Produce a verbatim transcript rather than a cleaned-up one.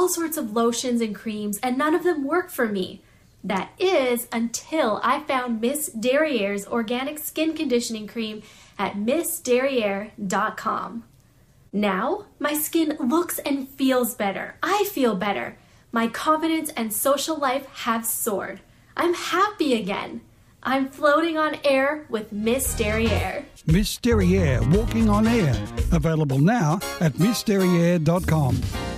sorts of lotions and creams, and none of them work for me. That is until I found Miss Derriere's organic skin conditioning cream at miss derriere dot com. Now, my skin looks and feels better. I feel better. My confidence and social life have soared. I'm happy again. I'm floating on air with Miss Derriere. Miss Derriere, walking on air. Available now at miss derriere dot com.